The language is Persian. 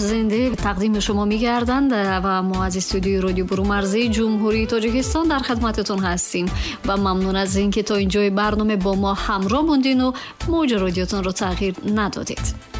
زنده تقدیم شما می‌گردند و ما از استودیوی رادیو برومرزی جمهوری تاجیکستان در خدمتتون هستیم و ممنون از اینکه تا اینجای برنامه با ما همراه موندین و موج رادیوتون رو تغییر ندادید.